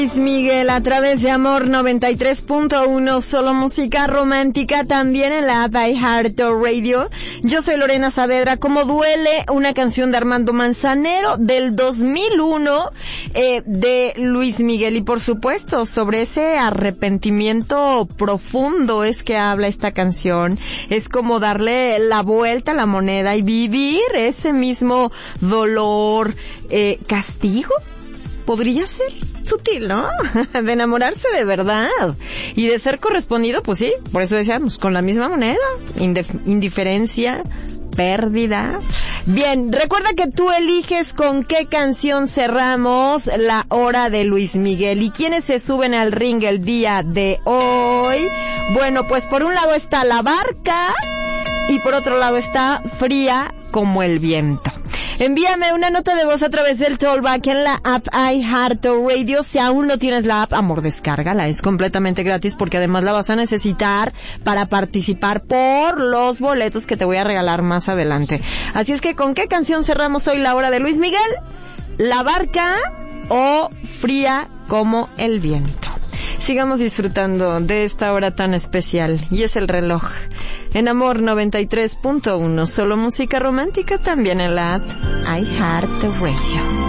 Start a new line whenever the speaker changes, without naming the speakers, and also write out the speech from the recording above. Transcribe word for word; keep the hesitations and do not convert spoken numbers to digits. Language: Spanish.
Luis Miguel a través de Amor noventa y tres punto uno, solo música romántica, también en la app iHeartRadio. Yo soy Lorena Saavedra. ¿Cómo duele? Una canción de Armando Manzanero del dos mil uno, eh, de Luis Miguel. Y por supuesto, sobre ese arrepentimiento profundo es que habla esta canción. Es como darle la vuelta a la moneda y vivir ese mismo dolor, eh, castigo. Podría ser sutil, ¿no? De enamorarse de verdad y de ser correspondido, pues sí, por eso decíamos, con la misma moneda, Indif- indiferencia, pérdida. Bien, recuerda que tú eliges con qué canción cerramos la hora de Luis Miguel. ¿Y quiénes se suben al ring el día de hoy? Bueno, pues por un lado está La Barca y por otro lado está Fría como el viento. Envíame una nota de voz a través del Tollback en la app iHeartRadio. Si aún no tienes la app, amor, descárgala. Es completamente gratis porque además la vas a necesitar para participar por los boletos que te voy a regalar más adelante. Así es que, ¿con qué canción cerramos hoy la hora de Luis Miguel? ¿La Barca o Fría como el viento? Sigamos disfrutando de esta hora tan especial, y es el reloj. En Amor noventa y tres punto uno, solo música romántica, también en la app iHeartRadio.